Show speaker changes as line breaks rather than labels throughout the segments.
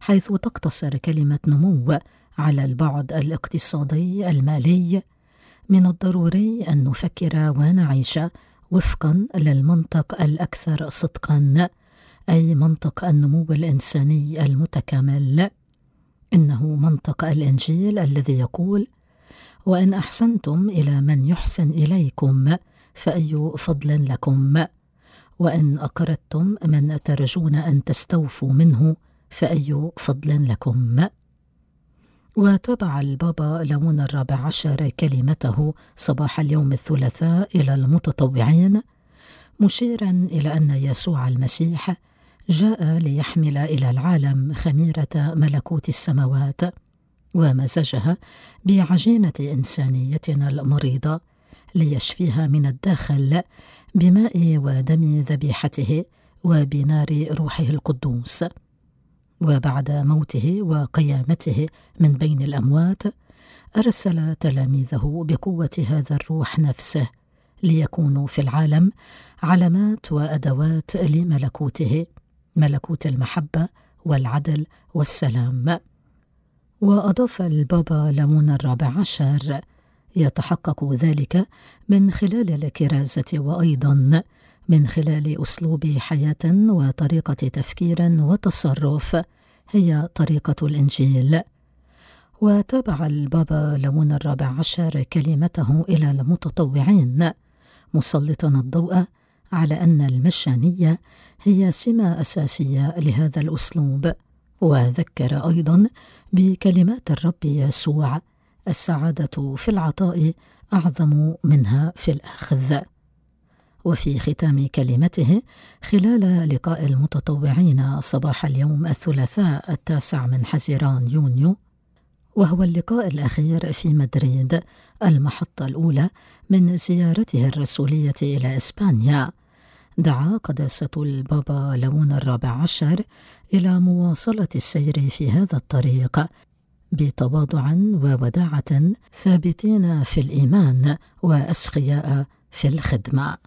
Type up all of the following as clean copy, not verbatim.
حيث تقتصر كلمة نمو على البعد الاقتصادي المالي. من الضروري أن نفكر ونعيش وفقا للمنطق الأكثر صدقا، أي منطق النمو الإنساني المتكامل. إنه منطق الإنجيل الذي يقول: وإن أحسنتم إلى من يحسن إليكم فأي فضل لكم، وإن أقرضتم من ترجون أن تستوفوا منه فأي فضل لكم. وتابع البابا ليون الرابع عشر كلمته صباح اليوم الثلاثاء إلى المتطوعين، مشيرا إلى أن يسوع المسيح جاء ليحمل إلى العالم خميرة ملكوت السماوات ومزجها بعجينة إنسانيتنا المريضة ليشفيها من الداخل بماء ودم ذبيحته وبنار روحه القدوس. وبعد موته وقيامته من بين الأموات أرسل تلاميذه بقوة هذا الروح نفسه ليكونوا في العالم علامات وأدوات لملكوته، ملكوت المحبة والعدل والسلام. وأضاف البابا ليون الرابع عشر: يتحقق ذلك من خلال الكرازة، وأيضا من خلال أسلوب حياة وطريقة تفكير وتصرف هي طريقة الإنجيل. وتابع البابا ليون الرابع عشر كلمته إلى المتطوعين مسلطا الضوء على أن المجانية هي سمة أساسية لهذا الأسلوب، وذكر أيضا بكلمات الرب يسوع: السعادة في العطاء أعظم منها في الأخذ. وفي ختام كلمته خلال لقاء المتطوعين صباح اليوم الثلاثاء 9 من حزيران يونيو، وهو اللقاء الأخير في مدريد المحطة الأولى من زيارته الرسولية إلى إسبانيا، دعا قداسة البابا ليون الرابع عشر إلى مواصلة السير في هذا الطريق بتواضع ووداعة، ثابتين في الإيمان وأسخياء في الخدمة.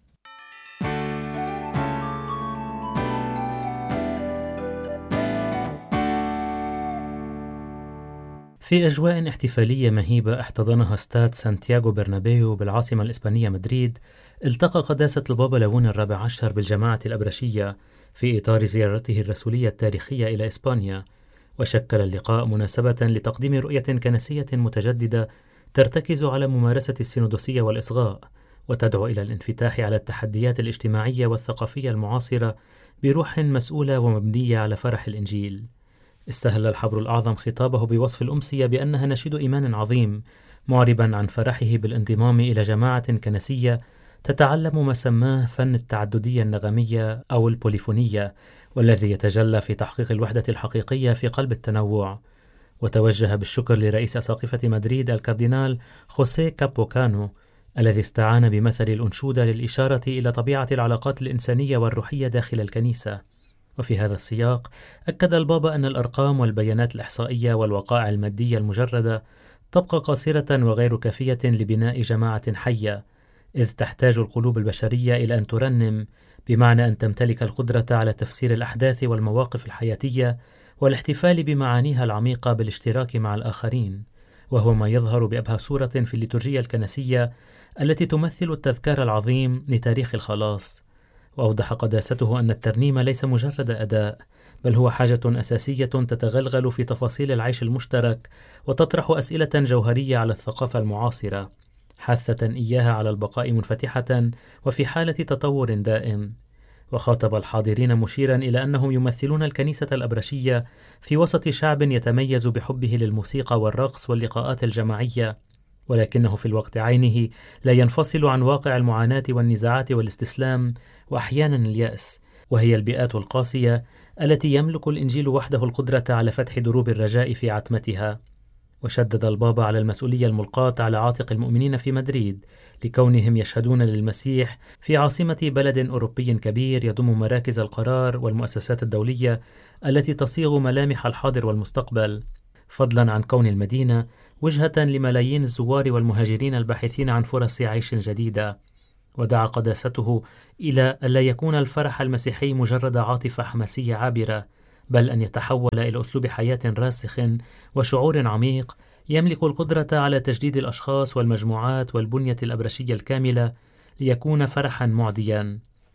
في أجواء احتفالية مهيبة احتضنها استاد سانتياغو برنابيو بالعاصمة الإسبانية مدريد، التقى قداسة البابا ليون الرابع عشر بالجماعة الأبرشية في إطار زيارته الرسولية التاريخية إلى إسبانيا، وشكل اللقاء مناسبة لتقديم رؤية كنسية متجددة ترتكز على ممارسة السينودوسية والإصغاء، وتدعو إلى الانفتاح على التحديات الاجتماعية والثقافية المعاصرة بروح مسؤولة ومبنية على فرح الإنجيل. استهل الحبر الأعظم خطابه بوصف الأمسية بأنها نشيد إيمان عظيم، معربا عن فرحه بالانضمام إلى جماعة كنسية تتعلم ما سماه فن التعددية النغمية أو البوليفونية، والذي يتجلى في تحقيق الوحدة الحقيقية في قلب التنوع. وتوجه بالشكر لرئيس أساقفة مدريد الكاردينال خوسيه كابوكانو الذي استعان بمثل الأنشودة للإشارة إلى طبيعة العلاقات الإنسانية والروحية داخل الكنيسة. وفي هذا السياق أكد البابا أن الأرقام والبيانات الإحصائية والوقائع المادية المجردة تبقى قاصرة وغير كافية لبناء جماعة حية، إذ تحتاج القلوب البشرية إلى أن ترنم، بمعنى أن تمتلك القدرة على تفسير الأحداث والمواقف الحياتية والاحتفال بمعانيها العميقة بالاشتراك مع الآخرين، وهو ما يظهر بأبهى صورة في الليتورجية الكنسية التي تمثل التذكار العظيم لتاريخ الخلاص. وأوضح قداسته أن الترنيم ليس مجرد أداء، بل هو حاجة أساسية تتغلغل في تفاصيل العيش المشترك، وتطرح أسئلة جوهرية على الثقافة المعاصرة، حاثة إياها على البقاء منفتحة وفي حالة تطور دائم. وخاطب الحاضرين مشيرا إلى أنهم يمثلون الكنيسة الأبرشية في وسط شعب يتميز بحبه للموسيقى والرقص واللقاءات الجماعية، ولكنه في الوقت عينه لا ينفصل عن واقع المعاناة والنزاعات والاستسلام وأحيانا اليأس، وهي البيئات القاسية التي يملك الإنجيل وحده القدرة على فتح دروب الرجاء في عتمتها. وشدد البابا على المسؤولية الملقاة على عاتق المؤمنين في مدريد لكونهم يشهدون للمسيح في عاصمة بلد أوروبي كبير يضم مراكز القرار والمؤسسات الدولية التي تصيغ ملامح الحاضر والمستقبل، فضلا عن كون المدينة وجهة لملايين الزوار والمهاجرين الباحثين عن فرص عيش جديدة. ودعا قداسته إلى ألا يكون الفرح المسيحي مجرد عاطفة حماسية عابرة، بل أن يتحول إلى أسلوب حياة راسخ وشعور عميق يملك القدرة على تجديد الأشخاص والمجموعات والبنية الأبرشية الكاملة ليكون فرحا معديا.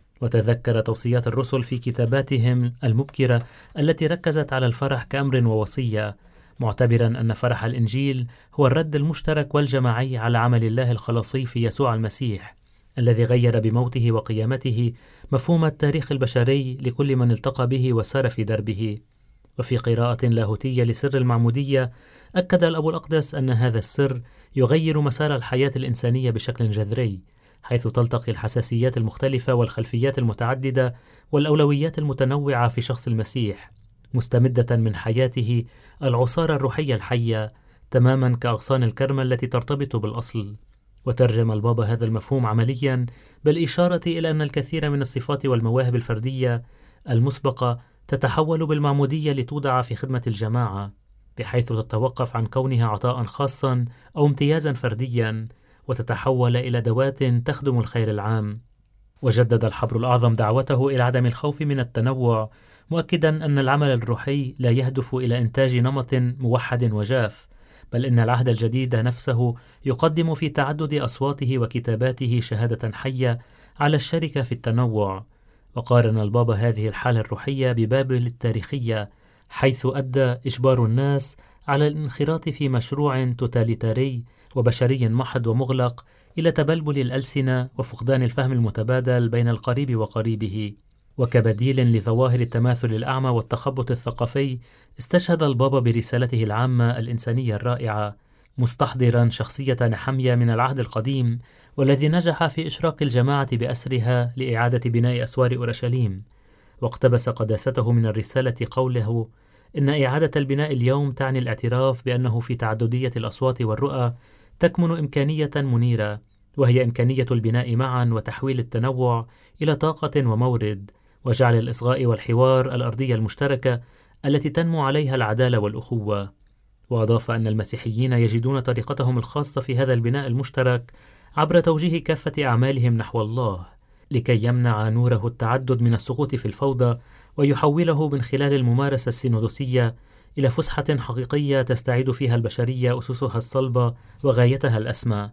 وتذكر توصيات الرسل في كتاباتهم المبكرة التي ركزت على الفرح كأمر ووصية، معتبرا أن فرح الإنجيل هو الرد المشترك والجماعي على عمل الله الخلاصي في يسوع المسيح، الذي غير بموته وقيامته مفهوم التاريخ البشري لكل من التقى به وسار في دربه. وفي قراءة لاهوتية لسر المعمودية أكد الأب الأقدس أن هذا السر يغير مسار الحياة الإنسانية بشكل جذري، حيث تلتقي الحساسيات المختلفة والخلفيات المتعددة والأولويات المتنوعة في شخص المسيح، مستمدة من حياته العصارة الروحية الحية تماما كأغصان الكرمة التي ترتبط بالأصل. وترجم البابا هذا المفهوم عمليا بالإشارة إلى أن الكثير من الصفات والمواهب الفردية المسبقة تتحول بالمعمودية لتوضع في خدمة الجماعة، بحيث تتوقف عن كونها عطاء خاصا أو امتيازا فرديا وتتحول إلى أدوات تخدم الخير العام. وجدد الحبر الأعظم دعوته إلى عدم الخوف من التنوع، مؤكدا أن العمل الروحي لا يهدف إلى إنتاج نمط موحد وجاف، بل إن العهد الجديد نفسه يقدم في تعدد أصواته وكتاباته شهادة حية على الشركة في التنوع. وقارن البابا هذه الحالة الروحية ببابل التاريخية، حيث أدى إجبار الناس على الانخراط في مشروع توتاليتاري وبشري محض ومغلق إلى تبلبل الألسنة وفقدان الفهم المتبادل بين القريب وقريبه. وكبديل لظواهر التماثل الأعمى والتخبط الثقافي، استشهد البابا برسالته العامة الإنسانية الرائعة، مستحضرا شخصية نحمية من العهد القديم، والذي نجح في إشراق الجماعة بأسرها لإعادة بناء أسوار أورشليم. واقتبس قداسته من الرسالة قوله إن إعادة البناء اليوم تعني الاعتراف بأنه في تعددية الأصوات والرؤى تكمن إمكانية منيرة، وهي إمكانية البناء معا وتحويل التنوع إلى طاقة ومورد، وجعل الإصغاء والحوار الأرضية المشتركة التي تنمو عليها العدالة والأخوة. وأضاف أن المسيحيين يجدون طريقتهم الخاصة في هذا البناء المشترك عبر توجيه كافة أعمالهم نحو الله، لكي يمنع نوره التعدد من السقوط في الفوضى، ويحوله من خلال الممارسة السينودوسية إلى فسحة حقيقية تستعيد فيها البشرية أسسها الصلبة وغايتها الأسمى.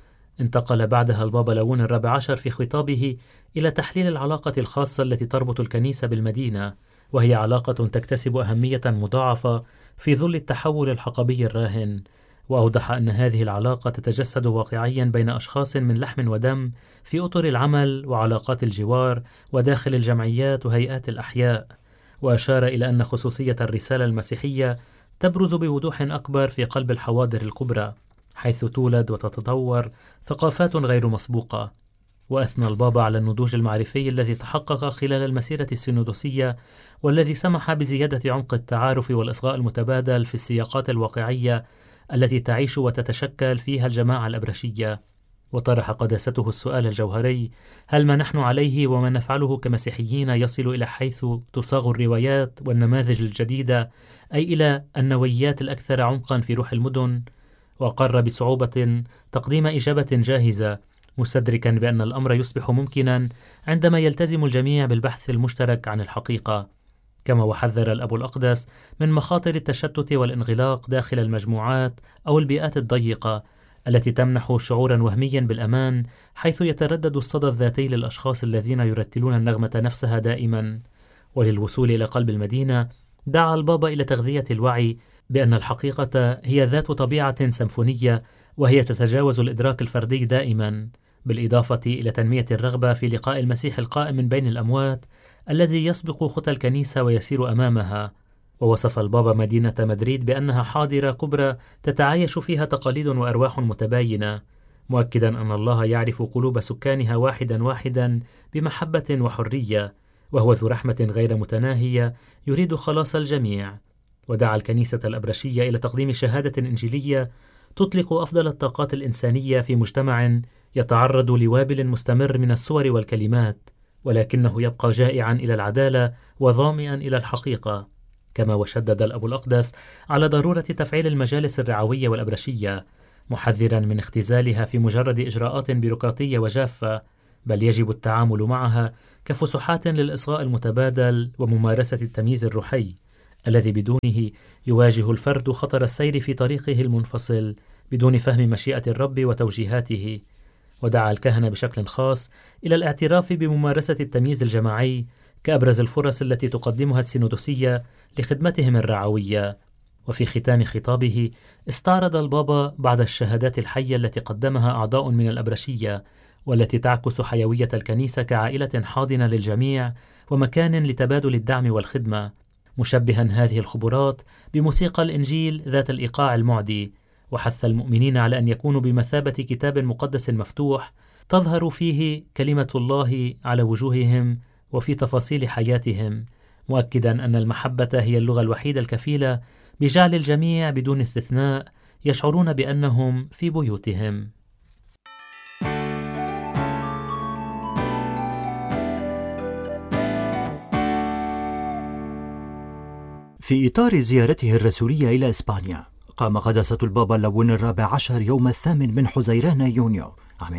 انتقل بعدها البابا ليون الرابع عشر في خطابه إلى تحليل العلاقة الخاصة التي تربط الكنيسة بالمدينة، وهي علاقة تكتسب أهمية مضاعفة في ظل التحول الحقبي الراهن. وأوضح أن هذه العلاقة تتجسد واقعيا بين أشخاص من لحم ودم في أطر العمل وعلاقات الجوار وداخل الجمعيات وهيئات الأحياء. وأشار إلى أن خصوصية الرسالة المسيحية تبرز بوضوح أكبر في قلب الحواضر الكبرى، حيث تولد وتتطور ثقافات غير مسبوقة. وأثنى البابا على النضوج المعرفي الذي تحقق خلال المسيرة السينودوسية، والذي سمح بزيادة عمق التعارف والإصغاء المتبادل في السياقات الواقعية التي تعيش وتتشكل فيها الجماعة الأبرشية. وطرح قداسته السؤال الجوهري: هل ما نحن عليه وما نفعله كمسيحيين يصل إلى حيث تصاغ الروايات والنماذج الجديدة، أي إلى النويات الأكثر عمقا في روح المدن؟ وأقر بصعوبة تقديم إجابة جاهزة، مستدركا بأن الأمر يصبح ممكنا عندما يلتزم الجميع بالبحث المشترك عن الحقيقة. كما وحذر الأب الأقدس من مخاطر التشتت والانغلاق داخل المجموعات أو البيئات الضيقة التي تمنح شعورا وهميا بالأمان، حيث يتردد الصدى الذاتي للأشخاص الذين يرتلون النغمة نفسها دائما. وللوصول إلى قلب المدينة دعا البابا إلى تغذية الوعي بأن الحقيقة هي ذات طبيعة سمفونية، وهي تتجاوز الإدراك الفردي دائما، بالإضافة إلى تنمية الرغبة في لقاء المسيح القائم من بين الأموات الذي يسبق خطى الكنيسة ويسير أمامها. ووصف البابا مدينة مدريد بأنها حاضرة كبرى تتعايش فيها تقاليد وأرواح متباينة، مؤكدا أن الله يعرف قلوب سكانها واحدا واحدا بمحبة وحرية، وهو ذو رحمة غير متناهية يريد خلاص الجميع. ودعا الكنيسة الأبرشية إلى تقديم شهادة إنجيلية تطلق أفضل الطاقات الإنسانية في مجتمع يتعرض لوابل مستمر من الصور والكلمات، ولكنه يبقى جائعا إلى العدالة وظامئا إلى الحقيقة. كما وشدد الأب الأقدس على ضرورة تفعيل المجالس الرعوية والأبرشية، محذرا من اختزالها في مجرد إجراءات بيروقراطية وجافة، بل يجب التعامل معها كفسحات للإصغاء المتبادل وممارسة التمييز الروحي، الذي بدونه يواجه الفرد خطر السير في طريقه المنفصل بدون فهم مشيئة الرب وتوجيهاته. ودعا الكهنة بشكل خاص إلى الاعتراف بممارسة التمييز الجماعي كأبرز الفرص التي تقدمها السينودوسية لخدمتهم الرعوية. وفي ختام خطابه استعرض البابا بعض الشهادات الحية التي قدمها أعضاء من الأبرشية، والتي تعكس حيوية الكنيسة كعائلة حاضنة للجميع ومكان لتبادل الدعم والخدمة، مشبها هذه الخبرات بموسيقى الإنجيل ذات الإيقاع المعدي، وحث المؤمنين على أن يكونوا بمثابة كتاب مقدس مفتوح تظهر فيه كلمة الله على وجوههم وفي تفاصيل حياتهم، مؤكدا أن المحبة هي اللغة الوحيدة الكفيلة بجعل الجميع بدون استثناء يشعرون بأنهم في بيوتهم.
في إطار زيارته الرسولية إلى إسبانيا، قام قداسة البابا ليون ال14 يوم 8 من حزيران يونيو عام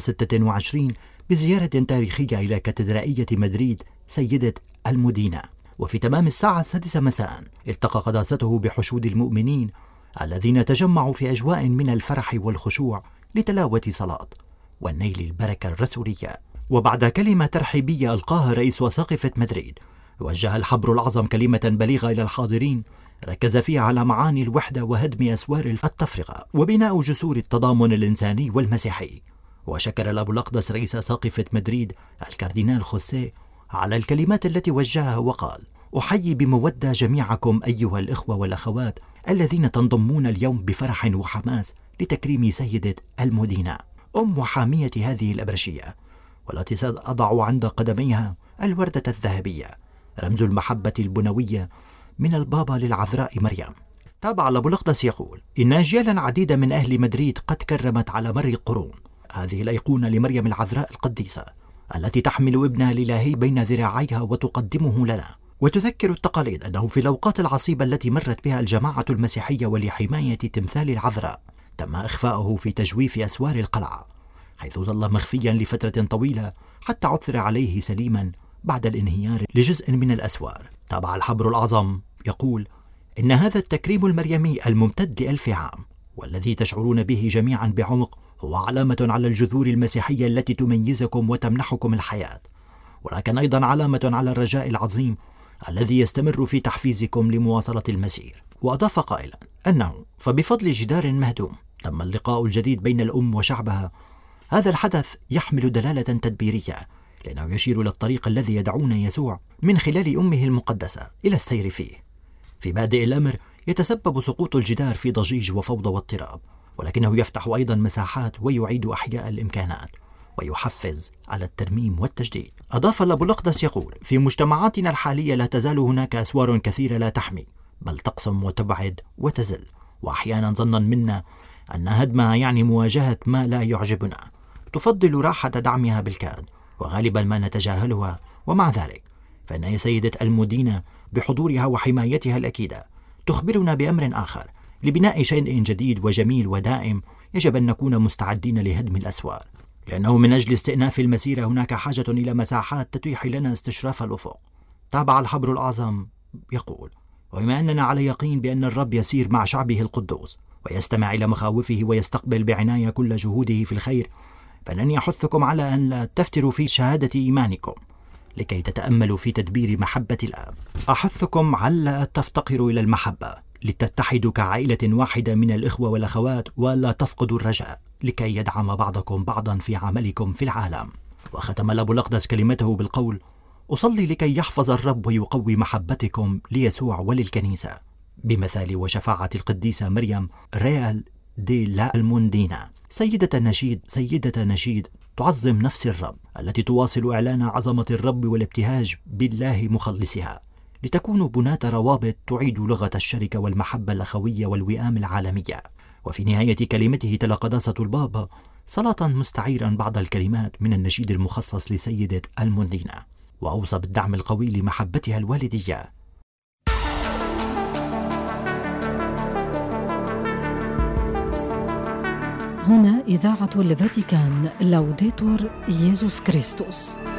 2026 بزيارة تاريخية إلى كاتدرائية مدريد سيدة المدينة. وفي تمام الساعة 6 مساء التقى قداسته بحشود المؤمنين الذين تجمعوا في أجواء من الفرح والخشوع لتلاوة صلاة والنيل البركة الرسولية. وبعد كلمة ترحيبية ألقاها رئيس وساقفة مدريد، وجه الحبر الأعظم كلمة بليغة إلى الحاضرين ركز فيها على معاني الوحدة وهدم أسوار التفرقة وبناء جسور التضامن الإنساني والمسيحي. وشكر الأب الأقدس رئيس ساقفة مدريد الكاردينال خوسيه على الكلمات التي وجهها وقال: أحيي بمودة جميعكم أيها الإخوة والأخوات الذين تنضمون اليوم بفرح وحماس لتكريم سيدة المدينة أم وحامية هذه الأبرشية، والتي سأضع عند قدميها الوردة الذهبية رمز المحبة البنوية من البابا للعذراء مريم. تابع الأب الأقدس يقول: إن أجيالا عديدة من أهل مدريد قد كرمت على مر القرون هذه الأيقونة لمريم العذراء القديسة التي تحمل ابنها الإلهي بين ذراعيها وتقدمه لنا. وتذكر التقاليد أنه في الأوقات العصيبة التي مرت بها الجماعة المسيحية ولحماية تمثال العذراء تم إخفاؤه في تجويف أسوار القلعة، حيث ظل مخفيا لفترة طويلة حتى عثر عليه سليما بعد الانهيار لجزء من الأسوار. تابع الحبر الأعظم يقول: إن هذا التكريم المريمي الممتد 1000 عام والذي تشعرون به جميعا بعمق هو علامة على الجذور المسيحية التي تميزكم وتمنحكم الحياة، ولكن أيضا علامة على الرجاء العظيم الذي يستمر في تحفيزكم لمواصلة المسير. وأضاف قائلا أنه فبفضل جدار مهدوم تم اللقاء الجديد بين الأم وشعبها. هذا الحدث يحمل دلالة تدبيرية، لأنه يشير إلى الطريق الذي يدعونا يسوع من خلال أمه المقدسة إلى السير فيه. في بادئ الأمر يتسبب سقوط الجدار في ضجيج وفوضى واضطراب، ولكنه يفتح أيضا مساحات ويعيد أحياء الإمكانات ويحفز على الترميم والتجديد. أضاف الأب الأقدس يقول: في مجتمعاتنا الحالية لا تزال هناك أسوار كثيرة لا تحمي بل تقسم وتبعد وتزل، وأحيانا ظنا منا أن هدمها يعني مواجهة ما لا يعجبنا، تفضل راحة دعمها بالكاد وغالبا ما نتجاهلها. ومع ذلك فإن سيدة المدينة بحضورها وحمايتها الأكيدة تخبرنا بأمر آخر: لبناء شيء جديد وجميل ودائم يجب أن نكون مستعدين لهدم الأسوار، لأنه من أجل استئناف المسيرة هناك حاجة إلى مساحات تتيح لنا استشراف الأفق. تابع الحبر الأعظم يقول: وبما أننا على يقين بأن الرب يسير مع شعبه القدوس ويستمع إلى مخاوفه ويستقبل بعناية كل جهوده في الخير، فإنني أحثكم على أن لا تفتروا في شهادة إيمانكم لكي تتأملوا في تدبير محبة الآب. أحثكم على تفتقروا إلى المحبة لتتحدوا كعائلة واحدة من الإخوة والأخوات، ولا تفقدوا الرجاء لكي يدعم بعضكم بعضا في عملكم في العالم. وختم الأب الأقدس كلمته بالقول: أصلي لكي يحفظ الرب ويقوي محبتكم ليسوع وللكنيسة بمثال وشفاعة القديسة مريم ريال دي لا الموندينا سيدة نشيد تعظم نفس الرب، التي تواصل إعلان عظمة الرب والابتهاج بالله مخلصها، لتكون بناة روابط تعيد لغة الشركة والمحبة الأخوية والوئام العالمية. وفي نهاية كلمته تلا قداسة البابا صلاة مستعيرا بعض الكلمات من النشيد المخصص لسيدة المدينة، وأوصى بالدعم القوي لمحبتها الوالدية.
هنا إذاعة الفاتيكان، لوديتور ييسوس كريستوس.